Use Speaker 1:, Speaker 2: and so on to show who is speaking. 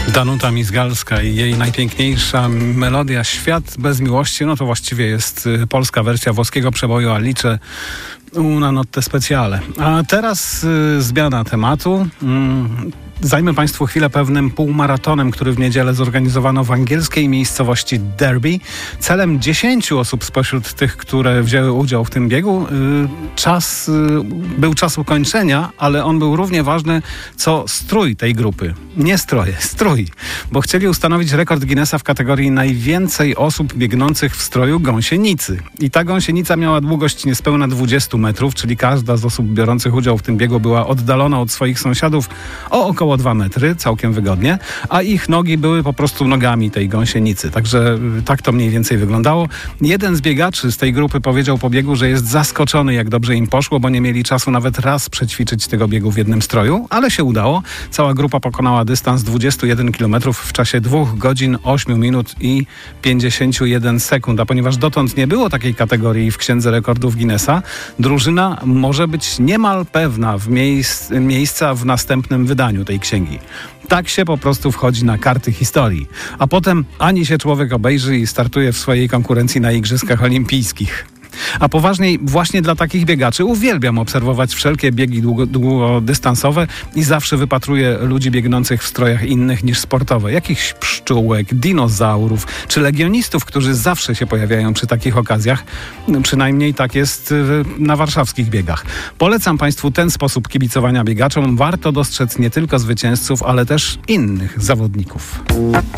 Speaker 1: Danuta Mizgalska i jej najpiękniejsza melodia Świat bez miłości, no to właściwie jest polska wersja włoskiego przeboju Alice Una notte speciale. A teraz zmiana tematu. Zajmę Państwu chwilę pewnym półmaratonem, który w niedzielę zorganizowano w angielskiej miejscowości Derby. Celem 10 osób spośród tych, które wzięły udział w tym biegu, był czas ukończenia, ale on był równie ważny co strój tej grupy. Nie stroje, strój. Bo chcieli ustanowić rekord Guinnessa w kategorii najwięcej osób biegnących w stroju gąsienicy. I ta gąsienica miała długość niespełna 20 metrów, czyli każda z osób biorących udział w tym biegu była oddalona od swoich sąsiadów o około 2 metry, całkiem wygodnie, a ich nogi były po prostu nogami tej gąsienicy. Także tak to mniej więcej wyglądało. Jeden z biegaczy z tej grupy powiedział po biegu, że jest zaskoczony, jak dobrze im poszło, bo nie mieli czasu nawet raz przećwiczyć tego biegu w jednym stroju, ale się udało. Cała grupa pokonała dystans 21 km w czasie 2 godzin, 8 minut i 51 sekund. A ponieważ dotąd nie było takiej kategorii w Księdze Rekordów Guinnessa, drużyna może być niemal pewna miejsca w następnym wydaniu tej księgi. Tak się po prostu wchodzi na karty historii. A potem ani się człowiek obejrzy i startuje w swojej konkurencji na Igrzyskach Olimpijskich. A poważniej, właśnie dla takich biegaczy uwielbiam obserwować wszelkie biegi długodystansowe i zawsze wypatruję ludzi biegnących w strojach innych niż sportowe. Jakichś pszczółek, dinozaurów czy legionistów, którzy zawsze się pojawiają przy takich okazjach. Przynajmniej tak jest na warszawskich biegach. Polecam Państwu ten sposób kibicowania biegaczom. Warto dostrzec nie tylko zwycięzców, ale też innych zawodników.